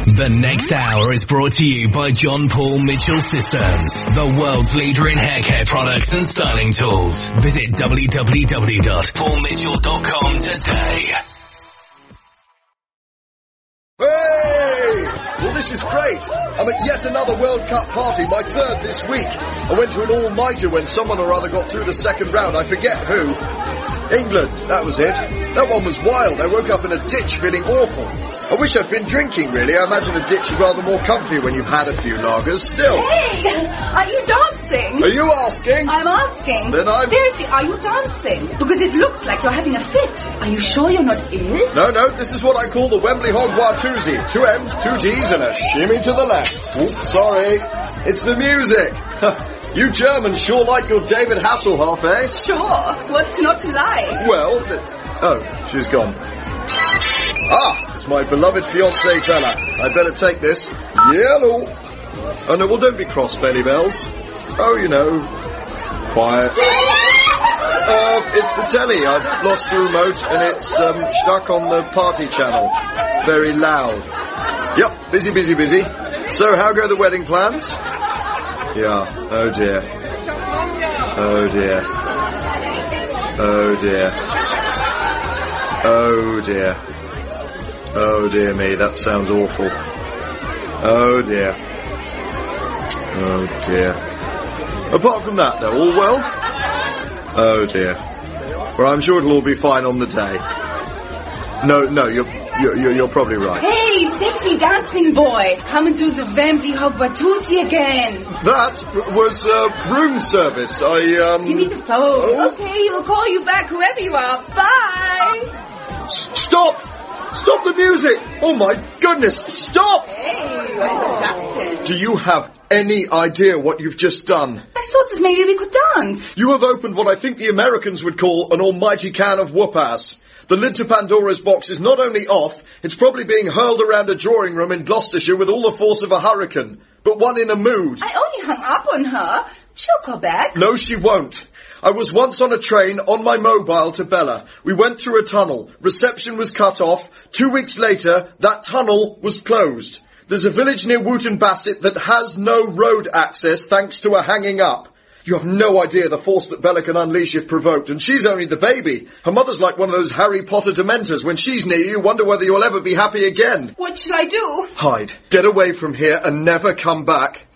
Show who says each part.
Speaker 1: The next hour is brought to you by John Paul Mitchell Systems, the world's leader in hair care products and styling tools. Visit www.paulmitchell.com today.
Speaker 2: Hey! Well, this is great. I'm at yet another World Cup party, my third this week. I went to an all-nighter when someone or other got through the second round. I forget who. England, that was it. That one was wild. I woke up in a ditch feeling awful. I wish I'd been drinking, really. I imagine a ditch is rather more comfy when you've had a few lagers. Still.
Speaker 3: Hey! Are you dancing?
Speaker 2: Are you asking?
Speaker 3: I'm asking.
Speaker 2: Then I'm...
Speaker 3: Seriously, are you dancing? Because it looks like you're having a fit. Are you sure you're not ill?
Speaker 2: No, this is what I call the Wembley Hog Watusi. 2 M's, 2 G's and a shimmy to the left. Oops, sorry. It's the music. You Germans sure like your David Hasselhoff, eh?
Speaker 3: Sure. What's not to like?
Speaker 2: Well, oh, she's gone. Ah, it's my beloved fiancé fella. I'd better take this. Yellow. Oh no, well don't be cross, Belly Bells. Oh, you know, quiet. It's the telly. I've lost the remote and it's stuck on the party channel. Very loud. Yep, busy. So how go the wedding plans? Yeah, oh dear. Oh dear. Oh dear. Oh dear. Oh dear me, that sounds awful. Oh dear. Oh dear. Apart from that though, all well? Oh dear. Well, I'm sure it'll all be fine on the day. No, you're probably right.
Speaker 3: Hey, sexy dancing boy! Come and do the Wembley Hog Watusi again.
Speaker 2: That was room service.
Speaker 3: Give me the phone.
Speaker 2: Oh.
Speaker 3: Okay, we'll call you back whoever you are. Bye!
Speaker 2: Stop the music! Oh my goodness, stop!
Speaker 3: Hey, what is that?
Speaker 2: Do you have any idea what you've just done?
Speaker 3: I thought that maybe we could dance.
Speaker 2: You have opened what I think the Americans would call an almighty can of whoop-ass. The lid to Pandora's box is not only off, it's probably being hurled around a drawing room in Gloucestershire with all the force of a hurricane. But one in a mood.
Speaker 3: I only hung up on her. She'll call back.
Speaker 2: No, she won't. I was once on a train on my mobile to Bella. We went through a tunnel. Reception was cut off. 2 weeks later, that tunnel was closed. There's a village near Wootton Bassett that has no road access thanks to a hanging up. You have no idea the force that Bella can unleash if provoked, and she's only the baby. Her mother's like one of those Harry Potter dementors. When she's near you wonder whether you'll ever be happy again.
Speaker 3: What shall I do?
Speaker 2: Hide. Get away from here and never come back.